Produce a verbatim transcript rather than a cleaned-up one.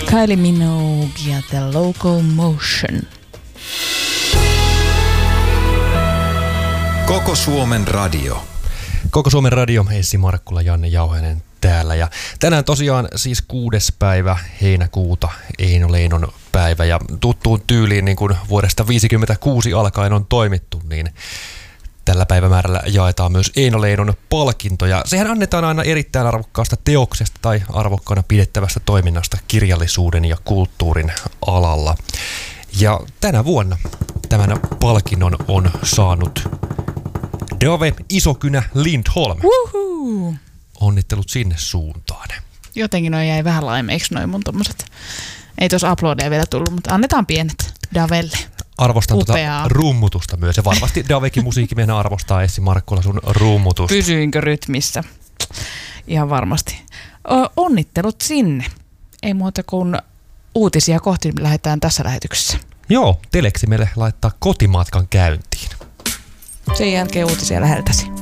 Kylie Minogue ja The Locomotion. Koko Suomen radio. Koko Suomen radio, Essi Markkula, Janne Jauhanen täällä. Ja tänään tosiaan siis kuudes päivä heinäkuuta, Eino Leinon päivä. Ja tuttuun tyyliin, niin kuin vuodesta viisikymmentäkuusi alkaen on toimittu, niin tällä päivämäärällä jaetaan myös Eino Leinon palkintoja. Sehän annetaan aina erittäin arvokkaasta teoksesta tai arvokkaana pidettävästä toiminnasta kirjallisuuden ja kulttuurin alalla. Ja tänä vuonna tämän palkinnon on saanut Dave Isokynä Lindholm. Woohoo! Onnittelut sinne suuntaan. Jotenkin noin jäi vähän laimeiksi noin mun tommoset. Ei tuossa uploadeja vielä tullut, mutta annetaan pienet Davelle. Arvostan Upeaa. tuota rummutusta myös. Ja varmasti Davekin musiikkimiehenä arvostaa, Essi Markkula, sun rummutusta. Pysyinkö rytmissä? Ihan varmasti. O- onnittelut sinne. Ei muuta kuin uutisia kohti lähdetään tässä lähetyksessä. Joo, teleksi meille laittaa kotimatkan käyntiin. Sen jälkeen uutisia läheltäsi.